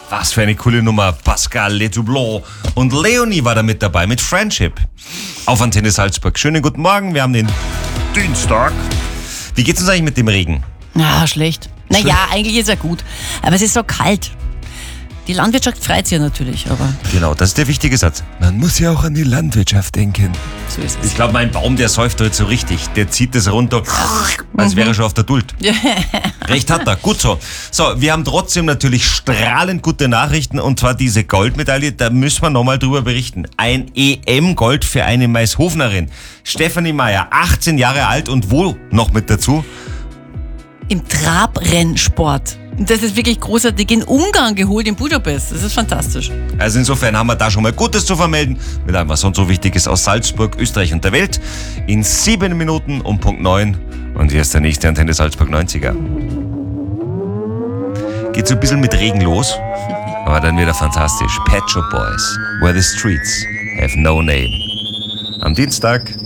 Was für eine coole Nummer. Pascal Letoublon und Leonie war da mit dabei mit Friendship. Auf Antenne Salzburg. Schönen guten Morgen, wir haben den Dienstag. Wie geht's uns eigentlich mit dem Regen? Ja, schlecht. Naja, eigentlich ist er gut. Aber es ist so kalt. Die Landwirtschaft freut sich ja natürlich, aber Genau, das ist der wichtige Satz. Man muss ja auch an die Landwirtschaft denken. so ist es. Ich glaube, mein Baum, der säuft heute so richtig. Der zieht das runter, als wäre er schon auf der Duld. Recht hat er, gut so. So, wir haben trotzdem natürlich strahlend gute Nachrichten und zwar diese Goldmedaille, da müssen wir nochmal drüber berichten. Ein EM-Gold für eine Maishofnerin. Stefanie Meyer, 18 Jahre alt und wo noch mit dazu? Im Trabrennsport. Und das ist wirklich großartig. In Ungarn geholt, in Budapest. Das ist fantastisch. Also insofern haben wir da schon mal Gutes zu vermelden mit allem, was sonst so wichtig ist aus Salzburg, Österreich und der Welt. In 7 Minuten um Punkt 9. Und hier ist der nächste Antenne Salzburg 90er. Geht so ein bisschen mit Regen los, aber dann wieder fantastisch. Pet Shop Boys, Where the Streets Have No Name. Am Dienstag.